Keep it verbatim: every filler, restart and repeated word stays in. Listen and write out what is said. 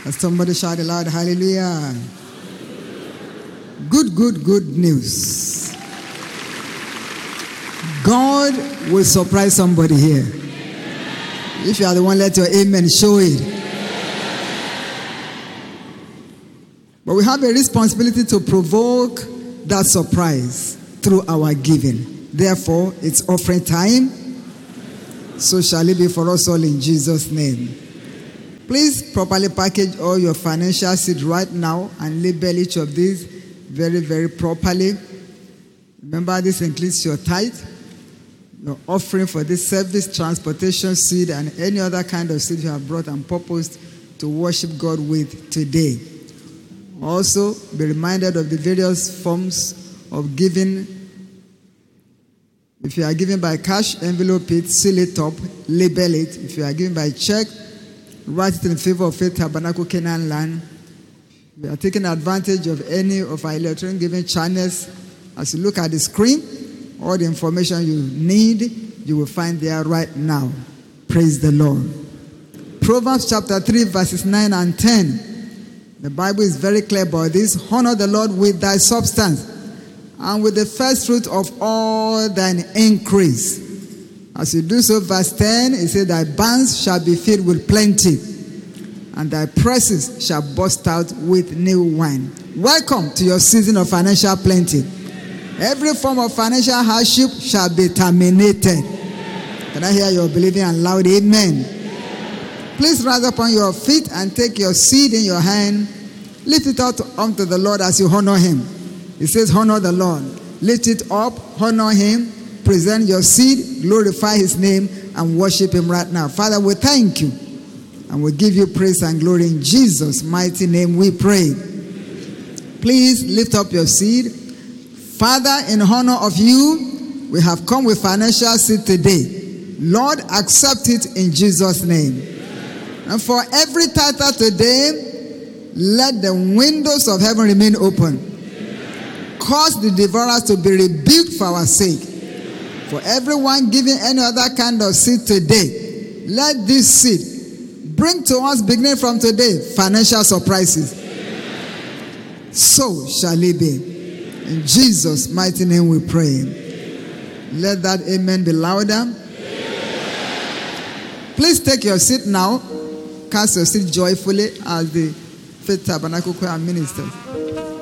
Somebody shout aloud, hallelujah. Good, good, good news. God will surprise somebody here. If you are the one, let your amen show it. But we have a responsibility to provoke that surprise through our giving. Therefore, it's offering time. So shall it be for us all in Jesus' name. Please properly package all your financial seed right now and label each of these very, very properly. Remember, this includes your tithe, your offering for this service, transportation seed, and any other kind of seed you have brought and purposed to worship God with today. Also, be reminded of the various forms of giving. If you are giving by cash, envelope it, seal it up, label it. If you are giving by check, write it in favor of Faith Tabernacle Canaan Land. We are taking advantage of any of our electronic giving channels. As you look at the screen, all the information you need, you will find there right now. Praise the Lord. Proverbs chapter three, verses nine and ten. The Bible is very clear about this. Honor the Lord with thy substance, and with the first fruit of all thine increase. As you do so, verse ten, it says, thy barns shall be filled with plenty, and thy presses shall burst out with new wine. Welcome to your season of financial plenty. Every form of financial hardship shall be terminated. Can I hear your believing and loud amen? Please rise up on your feet and take your seed in your hand. Lift it out unto the Lord as you honor him. It says, honor the Lord. Lift it up, honor him, present your seed, glorify his name, and worship him right now. Father, we thank you, and we give you praise and glory in Jesus' mighty name we pray. Please lift up your seed. Father, in honor of you, we have come with financial seed today. Lord, accept it in Jesus' name. And for every tither today, let the windows of heaven remain open. Cause the devourers to be rebuked for our sake. For everyone giving any other kind of seed today, let this seed bring to us, beginning from today, financial surprises. So shall it be. In Jesus' mighty name we pray. Let that amen be louder. Please take your seat now. Cast your seat joyfully as the Faith Tabernacle Choir ministers.